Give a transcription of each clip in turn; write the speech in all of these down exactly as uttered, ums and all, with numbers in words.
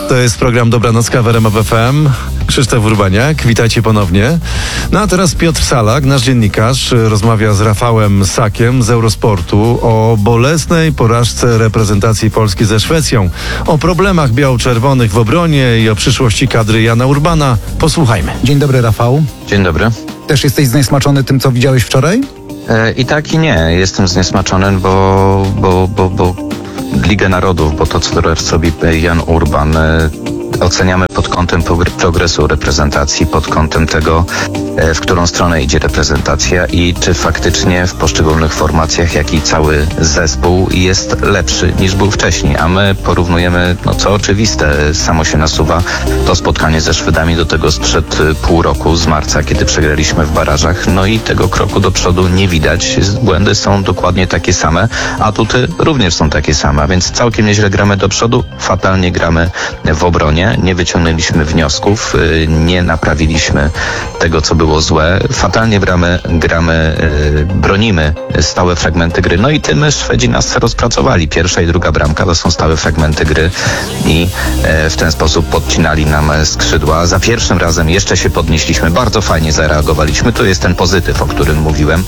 To jest program Dobranocka w R M F F M. Krzysztof Urbaniak, witajcie ponownie. No a teraz Piotr Salak, nasz dziennikarz, rozmawia z Rafałem Sakiem z Eurosportu o bolesnej porażce reprezentacji Polski ze Szwecją, o problemach biało-czerwonych w obronie i o przyszłości kadry Jana Urbana. Posłuchajmy. Dzień dobry, Rafał. Dzień dobry. Też jesteś zniesmaczony tym, co widziałeś wczoraj? E, I tak i nie. Jestem zniesmaczony, bo, bo, bo, bo Liga Narodów, bo to, co teraz robi Jan Urban, e, oceniamy pod kątem progresu reprezentacji, pod kątem tego, w którą stronę idzie reprezentacja i czy faktycznie w poszczególnych formacjach, jak i cały zespół jest lepszy niż był wcześniej. A my porównujemy, no co oczywiste, samo się nasuwa, to spotkanie ze Szwedami do tego sprzed pół roku, z marca, kiedy przegraliśmy w barażach. No i tego kroku do przodu nie widać. Błędy są dokładnie takie same, atuty również są takie same, a więc całkiem nieźle gramy do przodu, fatalnie gramy w obronie. Nie wyciągnęliśmy wniosków, nie naprawiliśmy tego, co było złe. Fatalnie gramy, gramy, bronimy stałe fragmenty gry. No i tym Szwedzi nas rozpracowali. Pierwsza i druga bramka to są stałe fragmenty gry i w ten sposób podcinali nam skrzydła. Za pierwszym razem jeszcze się podnieśliśmy, bardzo fajnie zareagowaliśmy. Tu jest ten pozytyw, o którym mówiłem.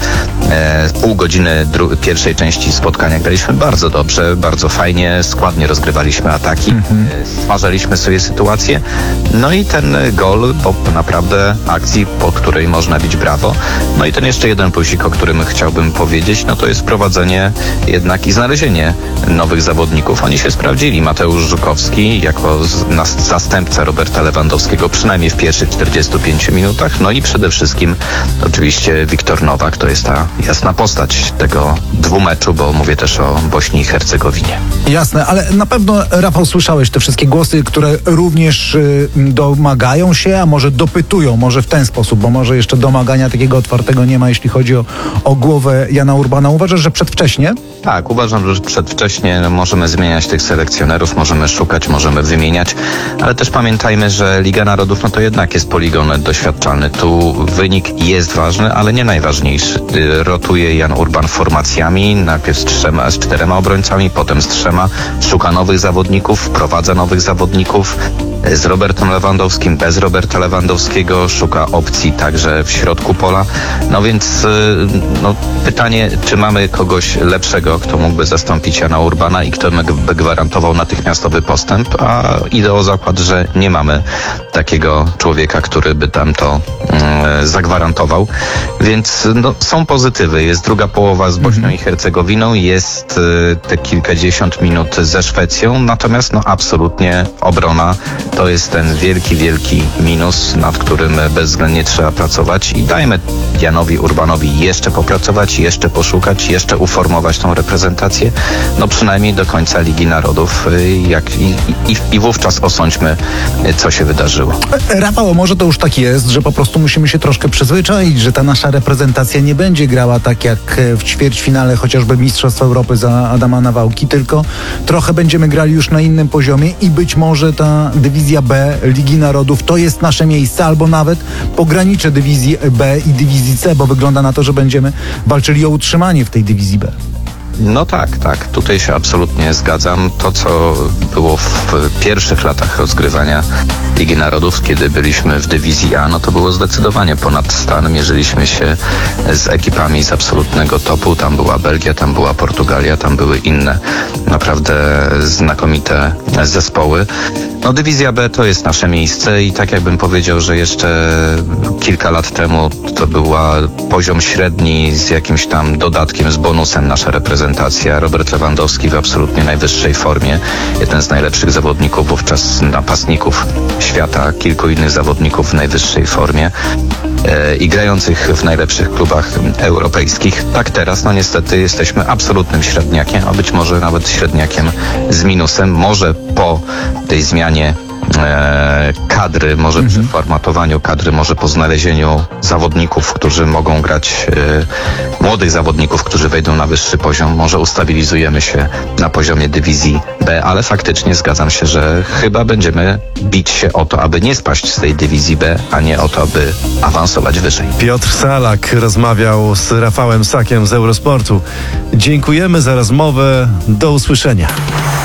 Pół godziny dru- pierwszej części spotkania graliśmy bardzo dobrze, bardzo fajnie, składnie rozgrywaliśmy ataki, mhm. stwarzaliśmy sobie sytuację. No i ten gol po naprawdę akcji, po której można bić brawo. No i ten jeszcze jeden plusik, o którym chciałbym powiedzieć, no to jest wprowadzenie jednak i znalezienie nowych zawodników. Oni się sprawdzili. Mateusz Żukowski jako z, zastępca Roberta Lewandowskiego, przynajmniej w pierwszych czterdziestu pięciu minutach. No i przede wszystkim oczywiście Wiktor Nowak, to jest ta jasna postać tego dwumeczu, bo mówię też o Bośni i Hercegowinie. Jasne, ale na pewno, Rafał, słyszałeś te wszystkie głosy, które również y, domagają się, a może dopytują, może w ten sposób, bo może jeszcze domagania takiego otwartego nie ma, jeśli chodzi o, o głowę Jana Urbana. Uważasz, że przedwcześnie? Tak, uważam, że przedwcześnie no, możemy zmieniać tych selekcjonerów, możemy szukać, możemy wymieniać, ale też pamiętajmy, że Liga Narodów no to jednak jest poligon doświadczalny. Tu wynik jest ważny, ale nie najważniejszy. Rotuje Jan Urban formacjami, najpierw z trzema, z czterema obrońcami, potem z trzema, szuka nowych zawodników, wprowadza nowych zawodników, z Robertem Lewandowskim, bez Roberta Lewandowskiego, szuka opcji także w środku pola. No więc no, pytanie, czy mamy kogoś lepszego, kto mógłby zastąpić Jana Urbana i kto by gwarantował natychmiastowy postęp, a idę o zakład, że nie mamy takiego człowieka, który by tam to mm, zagwarantował. Więc no, są pozytywy. Jest druga połowa z Bośnią i Hercegowiną, jest y, te kilkadziesiąt minut ze Szwecją, natomiast no absolutnie obrona to jest ten wielki, wielki minus, nad którym bezwzględnie trzeba pracować i dajmy Janowi Urbanowi jeszcze popracować, jeszcze poszukać, jeszcze uformować tą reprezentację, no przynajmniej do końca Ligi Narodów jak i, i, i wówczas osądźmy, co się wydarzyło. Rafał, może to już tak jest, że po prostu musimy się troszkę przyzwyczaić, że ta nasza reprezentacja nie będzie grała tak jak w ćwierćfinale chociażby Mistrzostw Europy za Adama Nawałki, tylko trochę będziemy grali już na innym poziomie i być może ta dywizja B Ligi Narodów to jest nasze miejsce, albo nawet pogranicze dywizji B i dywizji C, bo wygląda na to, że będziemy walczyli o utrzymanie w tej dywizji B. No tak, tak. Tutaj się absolutnie zgadzam. To, co było w pierwszych latach rozgrywania Ligi Narodów, kiedy byliśmy w dywizji A, no to było zdecydowanie ponad stan. Mierzyliśmy się z ekipami z absolutnego topu. Tam była Belgia, tam była Portugalia, tam były inne naprawdę znakomite zespoły. No dywizja B to jest nasze miejsce i tak jakbym powiedział, że jeszcze kilka lat temu to była poziom średni z jakimś tam dodatkiem, z bonusem nasza reprezentacja. Robert Lewandowski w absolutnie najwyższej formie. Jeden z najlepszych zawodników, wówczas napastników świata. Kilku innych zawodników w najwyższej formie e, i grających w najlepszych klubach europejskich. Tak teraz, no niestety jesteśmy absolutnym średniakiem, a być może nawet średniakiem z minusem. Może po tej zmianie E, kadry, może mhm. przy formatowaniu kadry, może po znalezieniu zawodników, którzy mogą grać, e, młodych zawodników, którzy wejdą na wyższy poziom, może ustabilizujemy się na poziomie dywizji B, ale faktycznie zgadzam się, że chyba będziemy bić się o to, aby nie spaść z tej dywizji B, a nie o to, aby awansować wyżej. Piotr Salak rozmawiał z Rafałem Sakiem z Eurosportu. Dziękujemy za rozmowę. Do usłyszenia.